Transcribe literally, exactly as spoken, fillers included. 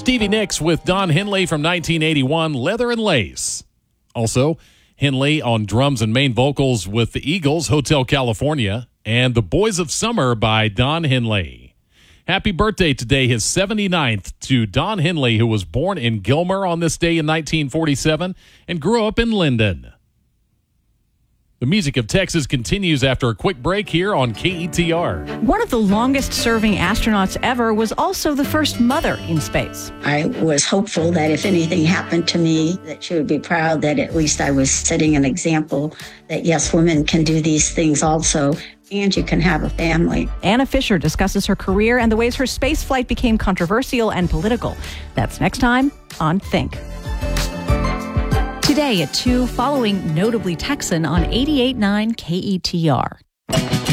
Stevie Nicks with Don Henley from nineteen eighty-one, Leather and Lace. Also, Henley on drums and main vocals with the Eagles, Hotel California, and The Boys of Summer by Don Henley. Happy birthday today, his seventy-ninth, to Don Henley, who was born in Gilmer on this day in nineteen forty-seven and grew up in Linden. The music of Texas continues after a quick break here on K E T R. One of the longest-serving astronauts ever was also the first mother in space. I was hopeful that if anything happened to me, that she would be proud that at least I was setting an example that, yes, women can do these things also, and you can have a family. Anna Fisher discusses her career and the ways her spaceflight became controversial and political. That's next time on Think. Today at two, following Notably Texan on eighty-eight point nine K E T R.